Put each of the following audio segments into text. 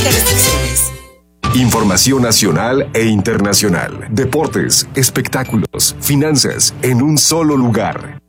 Aplica restricciones. Información nacional e internacional, deportes, espectáculos, finanzas, en un solo lugar.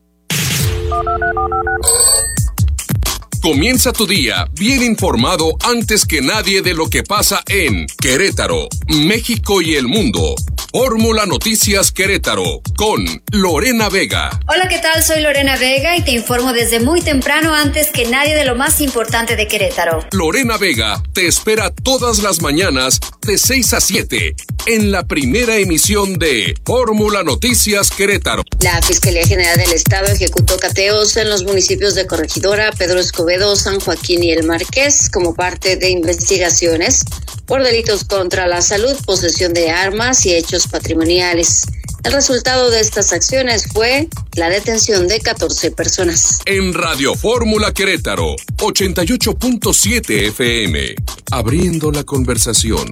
Comienza tu día bien informado antes que nadie de lo que pasa en Querétaro, México y el mundo. Fórmula Noticias Querétaro con Lorena Vega. Hola, ¿qué tal? Soy Lorena Vega y te informo desde muy temprano antes que nadie de lo más importante de Querétaro. Lorena Vega te espera todas las mañanas de 6 a 7 en la primera emisión de Fórmula Noticias Querétaro. La Fiscalía General del Estado ejecutó cateos en los municipios de Corregidora, Pedro Escobedo, San Joaquín y El Marqués como parte de investigaciones por delitos contra la salud, posesión de armas y hechos patrimoniales. El resultado de estas acciones fue la detención de 14 personas. En Radio Fórmula Querétaro, 88.7 FM, abriendo la conversación.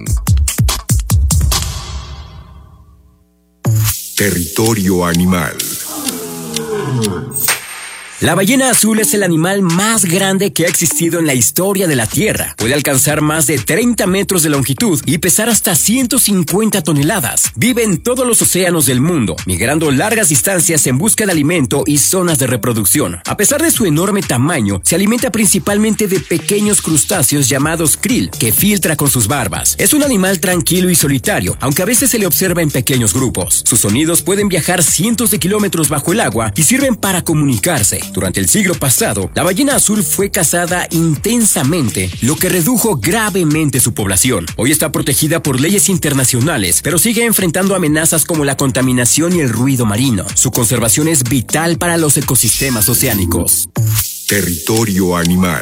Territorio animal. La ballena azul es el animal más grande que ha existido en la historia de la Tierra. Puede alcanzar más de 30 metros de longitud y pesar hasta 150 toneladas. Vive en todos los océanos del mundo, migrando largas distancias en busca de alimento y zonas de reproducción. A pesar de su enorme tamaño, se alimenta principalmente de pequeños crustáceos llamados krill, que filtra con sus barbas. Es un animal tranquilo y solitario, aunque a veces se le observa en pequeños grupos. Sus sonidos pueden viajar cientos de kilómetros bajo el agua y sirven para comunicarse. Durante el siglo pasado, la ballena azul fue cazada intensamente, lo que redujo gravemente su población. Hoy está protegida por leyes internacionales, pero sigue enfrentando amenazas como la contaminación y el ruido marino. Su conservación es vital para los ecosistemas oceánicos. Territorio animal.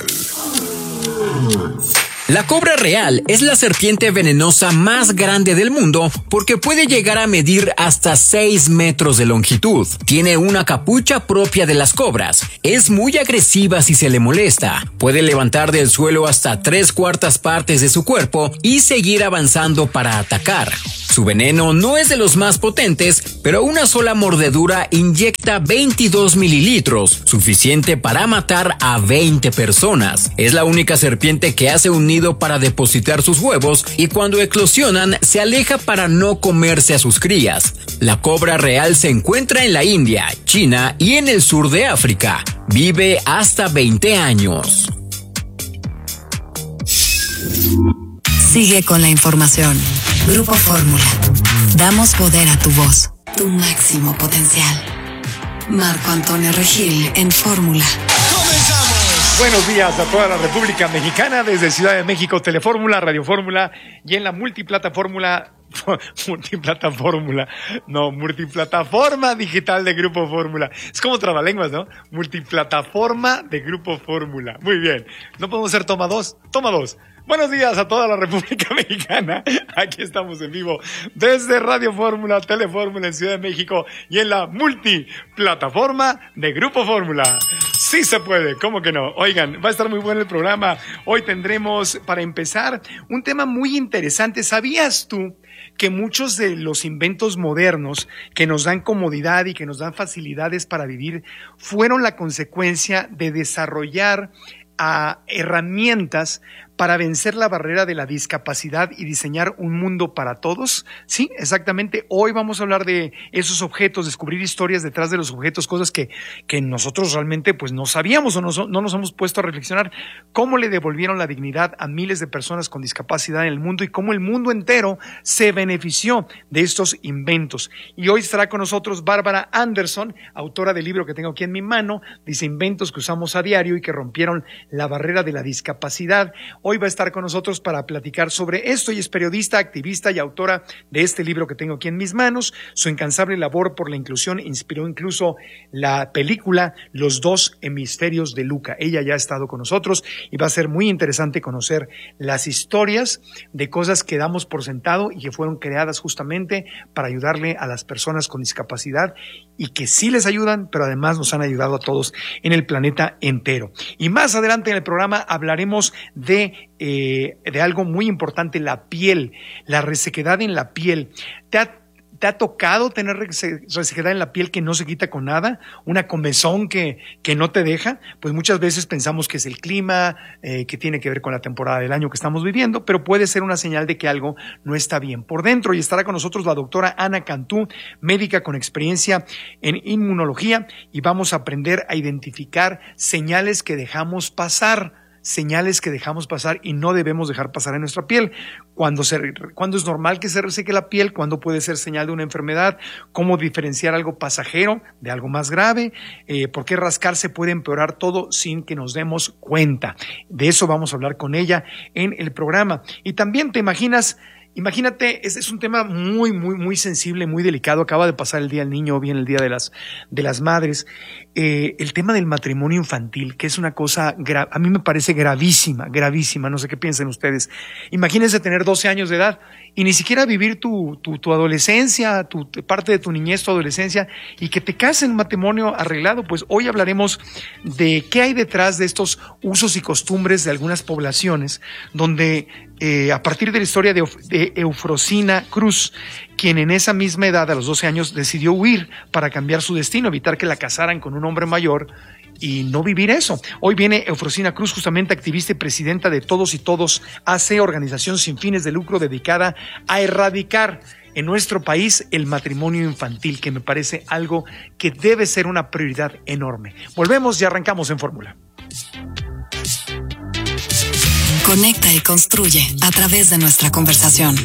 La cobra real es la serpiente venenosa más grande del mundo porque puede llegar a medir hasta 6 metros de longitud. Tiene una capucha propia de las cobras. Es muy agresiva si se le molesta. Puede levantar del suelo hasta 3/4 partes de su cuerpo y seguir avanzando para atacar. Su veneno no es de los más potentes, pero una sola mordedura inyecta 22 mililitros, suficiente para matar a 20 personas. Es la única serpiente que hace un nido para depositar sus huevos y cuando eclosionan se aleja para no comerse a sus crías. La cobra real se encuentra en la India, China y en el sur de África. Vive hasta 20 años. Sigue con la información. Grupo Fórmula. Damos poder a tu voz. Tu máximo potencial. Marco Antonio Regil en Fórmula. ¡Comenzamos! Buenos días a toda la República Mexicana desde Ciudad de México, Telefórmula, Radio Fórmula y en la multiplataforma digital de Grupo Fórmula. Es como trabalenguas, ¿no? Multiplataforma de Grupo Fórmula. Muy bien. No podemos ser toma dos. Buenos días a toda la República Mexicana. Aquí estamos en vivo desde Radio Fórmula, Telefórmula en Ciudad de México y en la multiplataforma de Grupo Fórmula. Sí se puede, ¿cómo que no? Oigan, va a estar muy bueno el programa. Hoy tendremos, para empezar, un tema muy interesante. ¿Sabías tú que muchos de los inventos modernos que nos dan comodidad y que nos dan facilidades para vivir fueron la consecuencia de desarrollar herramientas para vencer la barrera de la discapacidad y diseñar un mundo para todos? Sí, exactamente. Hoy vamos a hablar de esos objetos, descubrir historias detrás de los objetos, cosas que nosotros realmente pues no sabíamos o no nos hemos puesto a reflexionar. Cómo le devolvieron la dignidad a miles de personas con discapacidad en el mundo y cómo el mundo entero se benefició de estos inventos. Y hoy estará con nosotros Bárbara Anderson, autora del libro que tengo aquí en mi mano, dice inventos que usamos a diario y que rompieron la barrera de la discapacidad. Hoy va a estar con nosotros para platicar sobre esto. Ella es periodista, activista y autora de este libro que tengo aquí en mis manos. Su incansable labor por la inclusión inspiró incluso la película Los dos hemisferios de Luca. Ella ya ha estado con nosotros y va a ser muy interesante conocer las historias de cosas que damos por sentado y que fueron creadas justamente para ayudarle a las personas con discapacidad y que sí les ayudan, pero además nos han ayudado a todos en el planeta entero. Y más adelante en el programa hablaremos de algo muy importante, la piel, la resequedad en la piel. ¿Te ha tocado tener resequedad en la piel que no se quita con nada? ¿Una comezón que no te deja? Pues muchas veces pensamos que es el clima, que tiene que ver con la temporada del año que estamos viviendo, pero puede ser una señal de que algo no está bien por dentro. Y estará con nosotros la doctora Ana Cantú, médica con experiencia en inmunología, y vamos a aprender a identificar señales que dejamos pasar y no debemos dejar pasar en nuestra piel. Cuando es normal que se reseque la piel, cuando puede ser señal de una enfermedad, cómo diferenciar algo pasajero de algo más grave, por qué rascarse puede empeorar todo sin que nos demos cuenta. De eso vamos a hablar con ella en el programa. Y también imagínate, es un tema muy, muy, muy sensible, muy delicado. Acaba de pasar el Día del Niño, bien el Día de las Madres. El tema del matrimonio infantil, que es una cosa a mí me parece gravísima, no sé qué piensen ustedes. Imagínense tener 12 años de edad y ni siquiera vivir tu adolescencia, parte de tu niñez, tu adolescencia, y que te casen en un matrimonio arreglado. Pues hoy hablaremos de qué hay detrás de estos usos y costumbres de algunas poblaciones, donde a partir de la historia de Eufrosina Cruz, quien en esa misma edad, a los 12 años, decidió huir para cambiar su destino, evitar que la casaran con un hombre mayor y no vivir eso. Hoy viene Eufrosina Cruz, justamente activista y presidenta de Todos y Todos AC, organización sin fines de lucro dedicada a erradicar en nuestro país el matrimonio infantil, que me parece algo que debe ser una prioridad enorme. Volvemos y arrancamos en Fórmula. Conecta y construye a través de nuestra conversación.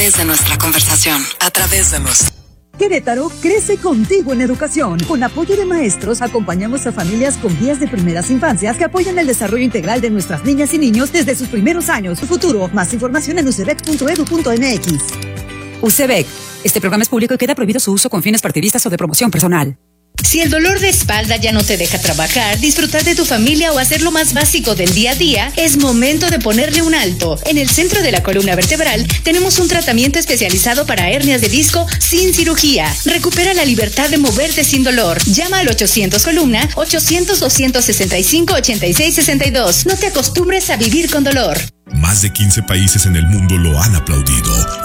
Querétaro crece contigo en educación. Con apoyo de maestros, acompañamos a familias con guías de primeras infancias que apoyan el desarrollo integral de nuestras niñas y niños desde sus primeros años. Su futuro. Más información en ucebec.edu.mx. UCEBEC. Este programa es público y queda prohibido su uso con fines partidistas o de promoción personal. Si el dolor de espalda ya no te deja trabajar, disfrutar de tu familia o hacer lo más básico del día a día, es momento de ponerle un alto. En el centro de la columna vertebral tenemos un tratamiento especializado para hernias de disco sin cirugía. Recupera la libertad de moverte sin dolor. Llama al 800 columna 800-265-8662. No te acostumbres a vivir con dolor. Más de 15 países en el mundo lo han aplaudido